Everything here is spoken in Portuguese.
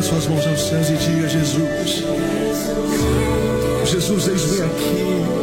suas mãos aos céus e diga: Jesus, Jesus, eis-me aqui.